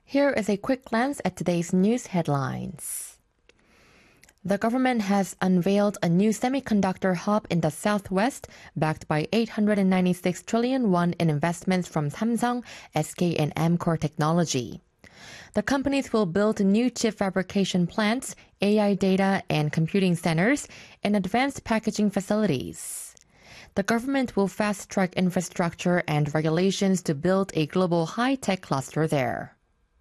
Here is a quick glance at today's news headlines. The government has unveiled a new semiconductor hub in the southwest, backed by 896 trillion won in investments from Samsung, SK, and Amkor Technology. The companies will build new chip fabrication plants, AI data and computing centers, and advanced packaging facilities. The government will fast-track infrastructure and regulations to build a global high-tech cluster there.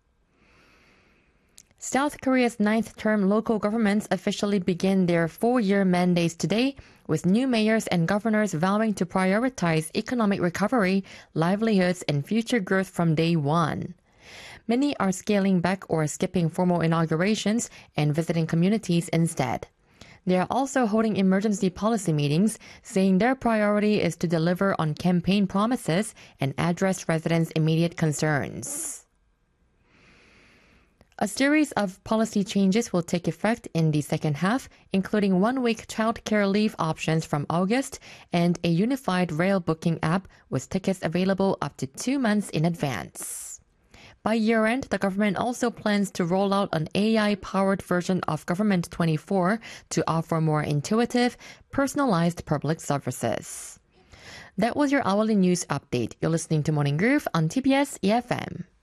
South Korea's ninth-term local governments officially begin their 4-year mandates today, with new mayors and governors vowing to prioritize economic recovery, livelihoods, and future growth from day one. Many are scaling back or skipping formal inaugurations and visiting communities instead. They are also holding emergency policy meetings, saying their priority is to deliver on campaign promises and address residents' immediate concerns. A series of policy changes will take effect in the second half, including one-week childcare leave options from August and a unified rail booking app with tickets available up to 2 months in advance. By year-end, the government also plans to roll out an AI-powered version of Government 24 to offer more intuitive, personalized public services. That was your hourly news update. You're listening to Morning Groove on TBS EFM.